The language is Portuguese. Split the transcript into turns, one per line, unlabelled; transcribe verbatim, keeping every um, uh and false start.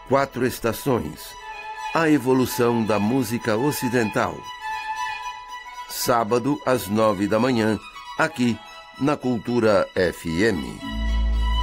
Quatro estações. A evolução da música ocidental. Sábado, às nove da manhã, aqui na Cultura F M.